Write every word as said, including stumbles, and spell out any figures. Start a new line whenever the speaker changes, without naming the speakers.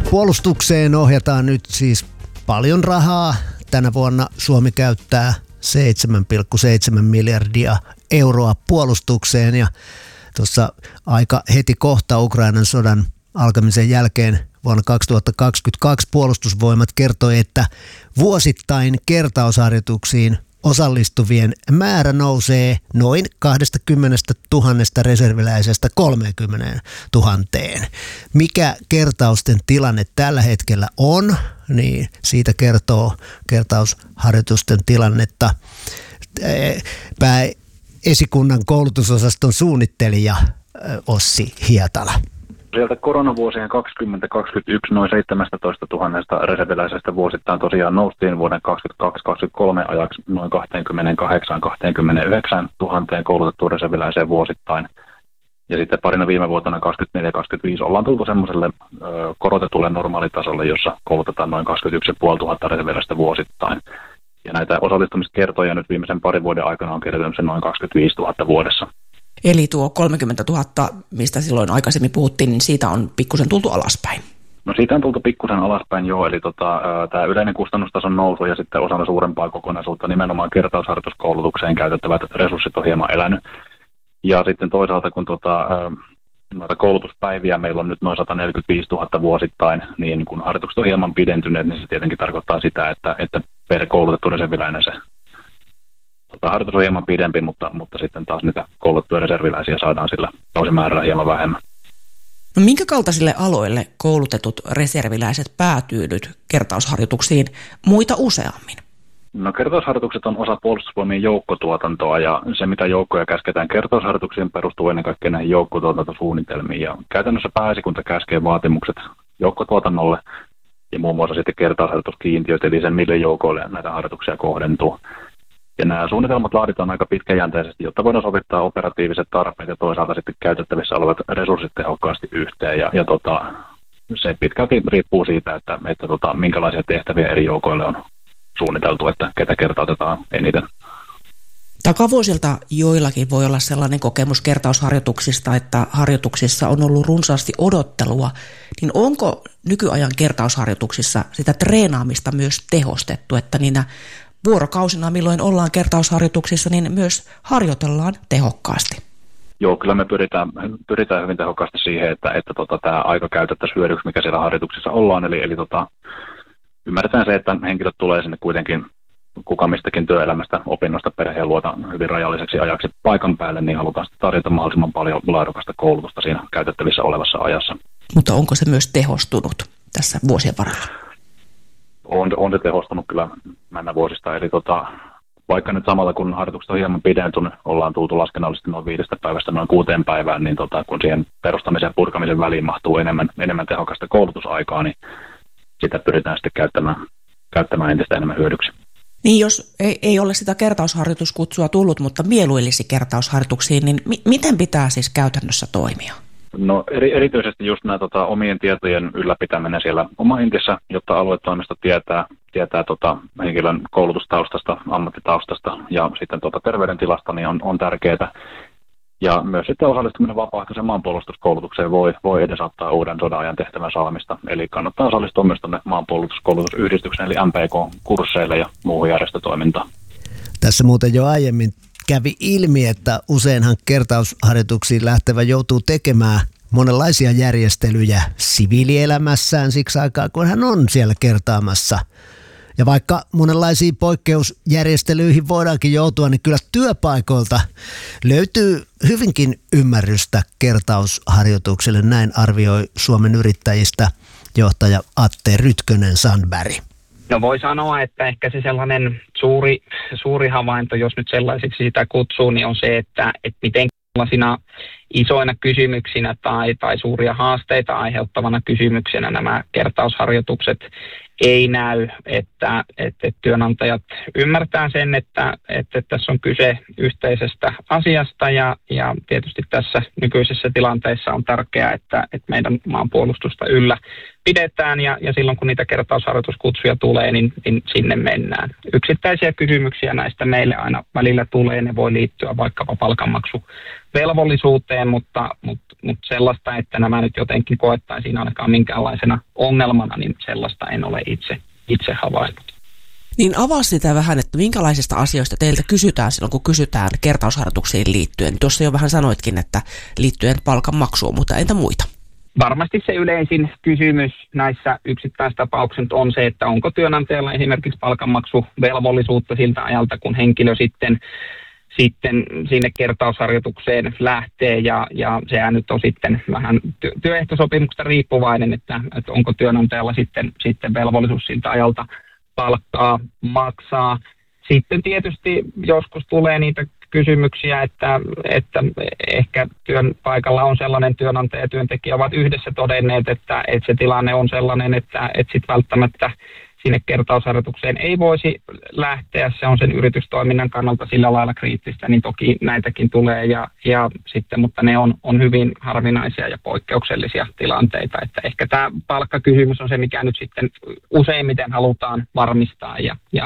Puolustukseen ohjataan nyt siis paljon rahaa. Tänä vuonna Suomi käyttää seitsemän pilkku seitsemän miljardia euroa puolustukseen ja tuossa aika heti kohta Ukrainan sodan alkamisen jälkeen vuonna kaksituhattakaksikymmentäkaksi puolustusvoimat kertoi, että vuosittain kertausharjoituksiin osallistuvien määrä nousee noin kaksikymmentätuhatta reserviläisestä kolmekymmentätuhatta. Mikä kertausten tilanne tällä hetkellä on, niin siitä kertoo kertausharjoitusten tilannetta pääesikunnan koulutusosaston suunnittelija Ossi Hietala.
Sieltä koronavuosien kaksikymmentä kaksikymmentäyksi noin seitsemäntoistatuhatta reserviläisestä vuosittain tosiaan noustiin vuoden kaksikymmentäkaksi kaksikymmentäkolme ajaksi noin kaksikymmentäkahdeksan kaksikymmentäyhdeksän tuhatta koulutettua reserviläiseen vuosittain. Ja sitten parina viime vuotena kaksikymmentäneljä kaksikymmentäviisi ollaan tultu semmoiselle ö, korotetulle normaalitasolle, jossa koulutetaan noin kaksikymmentätuhatta reserviläistä vuosittain. Ja näitä osallistumiskertoja nyt viimeisen parin vuoden aikana on kertynyt se noin kaksikymmentäviisituhatta vuodessa.
Eli tuo kolmekymmentätuhatta, mistä silloin aikaisemmin puhuttiin, niin siitä on pikkusen tultu alaspäin.
No siitä on tultu pikkusen alaspäin joo, eli tota, tämä yleinen kustannustason nousu ja sitten osana suurempaa kokonaisuutta nimenomaan kertausharjoituskoulutukseen käytettävät resurssit on hieman elänyt. Ja sitten toisaalta kun tota, noita koulutuspäiviä meillä on nyt noin sata neljäkymmentäviisituhatta vuosittain, niin kun harjoitukset on hieman pidentyneet, niin se tietenkin tarkoittaa sitä, että, että per koulutettu reserviläinen se tota, harjoitus on hieman pidempi, mutta, mutta sitten taas niitä koulutettuja reserviläisiä saadaan sillä määrällä hieman vähemmän.
No minkä kaltaisille aloille koulutetut reserviläiset päätyy nyt kertausharjoituksiin muita useammin?
No kertausharjoitukset on osa puolustusvoimien joukkotuotantoa ja se mitä joukkoja käsketään kertausharjoituksiin perustuu ennen kaikkea näihin joukkotuotantosuunnitelmiin ja käytännössä pääesikunta käskee vaatimukset joukkotuotannolle ja muun muassa sitten kertausharjoituskiintiöt eli sen mille joukoille näitä harjoituksia kohdentuu. Ja nämä suunnitelmat laaditaan aika pitkäjänteisesti, jotta voidaan sovittaa operatiiviset tarpeet ja toisaalta sitten käytettävissä olevat resurssit tehokkaasti yhteen. Ja, ja tota, se pitkälti riippuu siitä, että, että tota, minkälaisia tehtäviä eri joukoille on suunniteltu, että ketä kertautetaan eniten.
Takavuosilta joillakin voi olla sellainen kokemus kertausharjoituksista, että harjoituksissa on ollut runsaasti odottelua. Niin onko nykyajan kertausharjoituksissa sitä treenaamista myös tehostettu, että niinä vuorokausina, milloin ollaan kertausharjoituksissa, niin myös harjoitellaan tehokkaasti?
Joo, kyllä me pyritään, pyritään hyvin tehokkaasti siihen, että, että tota, tämä aika käytettäisiin hyödyksi, mikä siellä harjoituksissa ollaan. Eli, eli tota, ymmärretään se, että henkilöt tulee sinne kuitenkin kuka mistäkin työelämästä, opinnosta, perheen luota hyvin rajalliseksi ajaksi paikan päälle, niin halutaan tarjota mahdollisimman paljon laadukasta koulutusta siinä käytettävissä olevassa ajassa.
Mutta onko se myös tehostunut tässä vuosien varrella?
On, on se tehostunut kyllä mennä vuosista, eli tota, vaikka nyt samalla kun harjoitukset on hieman pidentynyt, ollaan tultu laskennallisesti noin viidestä päivästä noin kuuteen päivään, niin tota, kun siihen perustamisen ja purkamisen väliin mahtuu enemmän, enemmän tehokasta koulutusaikaa, niin sitä pyritään sitten käyttämään, käyttämään entistä enemmän hyödyksi.
Niin jos ei, ei ole sitä kertausharjoituskutsua tullut, mutta mieluillisi kertausharjoituksiin, niin mi- miten pitää siis käytännössä toimia?
No eri, erityisesti just nämä tota, omien tietojen ylläpitäminen siellä oma intissä, jotta aluetoimisto tietää, tietää tota, henkilön koulutustaustasta, ammattitaustasta ja sitten tota, terveydentilasta, niin on, on tärkeää. Ja myös sitten osallistuminen vapaaehtoiseen maanpuolustuskoulutukseen voi, voi edesauttaa uuden sodan-ajan tehtävän saamista. Eli kannattaa osallistua myös tuonne maanpuolustuskoulutusyhdistyksen eli M P K-kursseille ja muuhun järjestötoimintaan.
Tässä muuten jo aiemmin kävi ilmi, että useinhan kertausharjoituksiin lähtevä joutuu tekemään monenlaisia järjestelyjä siviilielämässään siksi aikaa, kun hän on siellä kertaamassa. Ja vaikka monenlaisiin poikkeusjärjestelyihin voidaankin joutua, niin kyllä työpaikoilta löytyy hyvinkin ymmärrystä kertausharjoitukselle. Näin arvioi Suomen Yrittäjistä johtaja Atte Rytkönen-Sandberg.
No voi sanoa, että ehkä se sellainen suuri, suuri havainto, jos nyt sellaiseksi sitä kutsuu, niin on se, että, että miten sellaisina isoina kysymyksinä tai, tai suuria haasteita aiheuttavana kysymyksenä nämä kertausharjoitukset ei näy, että, että työnantajat ymmärtää sen, että, että tässä on kyse yhteisestä asiasta ja, ja tietysti tässä nykyisessä tilanteessa on tärkeää, että, että meidän maanpuolustusta yllä pidetään ja, ja silloin kun niitä kertausharjoituskutsuja tulee, niin, niin sinne mennään. Yksittäisiä kysymyksiä näistä meille aina välillä tulee, ne voi liittyä vaikkapa palkanmaksuvelvollisuuteen, mutta, mutta mutta sellaista, että nämä nyt jotenkin koettaisiin ainakaan minkäänlaisena ongelmana, niin sellaista en ole itse, itse havainnut.
Niin avaa sitä vähän, että minkälaisista asioista teiltä kysytään silloin, kun kysytään kertausharjoituksiin liittyen. Tuossa jo vähän sanoitkin, että liittyen palkanmaksuun, mutta entä muita?
Varmasti se yleisin kysymys näissä yksittäistapauksissa on se, että onko työnantajalla esimerkiksi palkanmaksuvelvollisuutta siltä ajalta, kun henkilö sitten, sitten sinne kertausharjoitukseen lähtee, ja, ja sehän nyt on sitten vähän työehtosopimuksesta riippuvainen, että, että onko työnantajalla sitten, sitten velvollisuus siltä ajalta palkkaa maksaa. Sitten tietysti joskus tulee niitä kysymyksiä, että, että ehkä työn paikalla on sellainen työnantaja ja työntekijä ovat yhdessä todenneet, että, että se tilanne on sellainen, että, että sit välttämättä sinne kertausharjoitukseen ei voisi lähteä. Se on sen yritystoiminnan kannalta sillä lailla kriittistä, niin toki näitäkin tulee, ja, ja sitten, mutta ne on, on hyvin harvinaisia ja poikkeuksellisia tilanteita. Että ehkä tämä palkkakysymys on se, mikä nyt sitten useimmiten halutaan varmistaa ja, ja